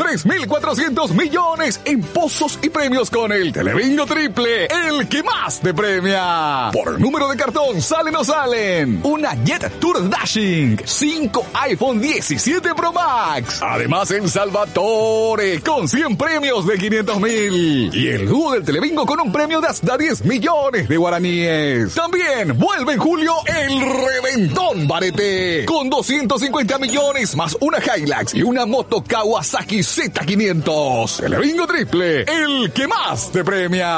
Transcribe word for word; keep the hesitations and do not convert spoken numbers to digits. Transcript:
tres mil cuatrocientos millones en pozos y premios con el Telebingo Triple, el que más te premia. Por número de cartón, ¿salen o salen? Una Jet Tour Dashing, cinco iPhone diecisiete Pro Max. Además, en Salvatore, con cien premios de quinientos mil. Y el dúo del Telebingo con un premio de hasta diez millones de guaraníes. También vuelve en julio el Reventón Barete, con doscientos cincuenta millones más una Hilux y una moto Kawasaki Z quinientos. Telebingo Triple, el que más te premia.